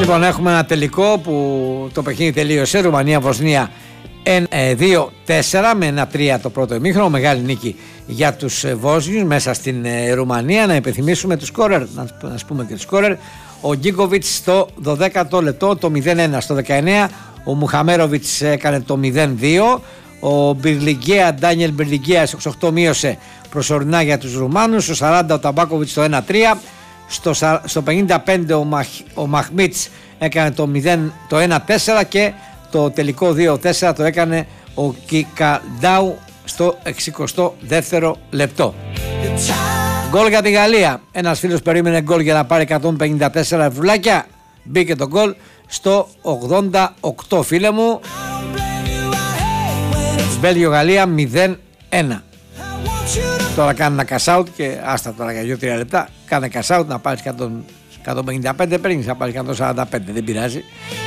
Λοιπόν, έχουμε ένα τελικό που το παιχνίδι τελείωσε. Ρουμανία-Βοσνία 2-4 με 1-3 το πρώτο ημίχρονο. Μεγάλη νίκη για τους Βόσνιους μέσα στην Ρουμανία. Να υπενθυμίσουμε τους σκόρερ, να πούμε και τους σκόρερ. Ο Γκίκοβιτς στο 12ο λεπτό το 0-1. Στο 19 ο Μουχαμέροβιτς έκανε το 0-2. Ο Ντάνιελ Μπιρλιγκέα στο 28 μείωσε προσωρινά για τους Ρουμάνους. Στο 40 ο Ταμπάκοβιτς το 1-3. Στο 55 ο Μαχμίτς έκανε το 1-4 και το τελικό 2-4 το έκανε ο Κικαντάου στο 62ο λεπτό. Γκολ για τη Γαλλία. Ένας φίλος περίμενε γκολ για να πάρει 154 ευρουλάκια. Μπήκε το γκολ στο 88, φίλε μου. Βέλγιο-Γαλλία 0-1. Τώρα κάνει ένα cash out και άστα τώρα για 2-3 λεπτά. Κάνε cash out να πάρεις 155, παίρνεις να πάρεις 145, δεν πειράζει.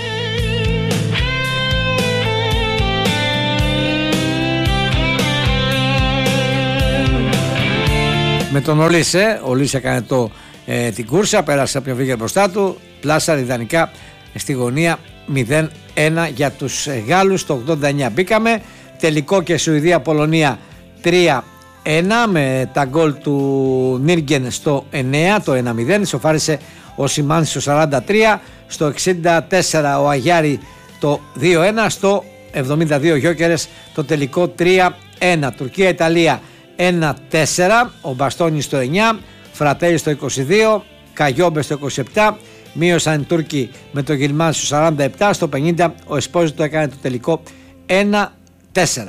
Με τον Ολίσε, ο Ολίσε έκανε την κούρσα, πέρασε από βγήκε μπροστά του, πλάσαρε ιδανικά στη γωνία 0-1 για τους Γάλλους. Το 89 μπήκαμε, τελικό και Σουηδία-Πολωνία 3-1 με τα γκολ του Νίργεν στο 9, το 1-0, ισοφάρισε ο Σιμάνς στο 43, στο 64 ο Αγιάρη το 2-1, στο 72 Γιόκερες το τελικό 3-1. Τουρκία-Ιταλία 1-4, ο Μπαστόνι στο 9, Φρατέλη στο 22, Καγιόμπε στο 27, μείωσαν οι Τούρκοι με το Γιλμάν στο 47, στο 50 ο Εσπόζητο έκανε το τελικό 1-4.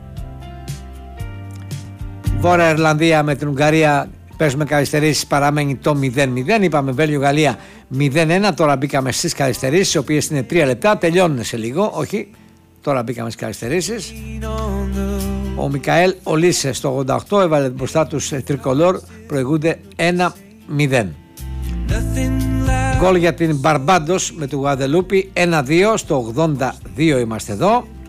Βόρεια Ιρλανδία με την Ουγγαρία παίζουμε καθυστερήσεις, παραμένει το 0-0. Είπαμε Βέλγιο-Γαλλία 0-1, τώρα μπήκαμε στις καθυστερήσεις, οι οποίες είναι 3 λεπτά, τελειώνουν σε λίγο, όχι, τώρα μπήκαμε στις καθυστερήσεις. Ο Μικαέλ Ολίσε στο 88 έβαλε μπροστά τους Τρικολόρ, προηγούνται 1-0. Γκολ για την Μπαρμπάντος με του Γουαδελούπη 1-2, στο 82 είμαστε εδώ.